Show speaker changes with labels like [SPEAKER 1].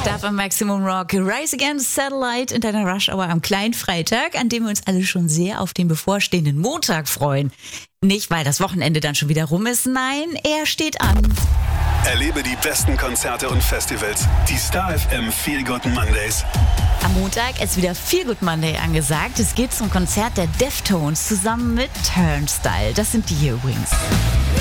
[SPEAKER 1] Stuff am Maximum Rock. Rise Against Satellite in deiner Rush Hour am kleinen Freitag, an dem wir uns alle schon sehr auf den bevorstehenden Montag freuen. Nicht, weil das Wochenende dann schon wieder rum ist, nein, er steht an.
[SPEAKER 2] Erlebe die besten Konzerte und Festivals. Die Star FM Feel Good Mondays.
[SPEAKER 1] Am Montag ist wieder Feel Good Monday angesagt. Es geht zum Konzert der Deftones zusammen mit Turnstile. Das sind die hier übrigens.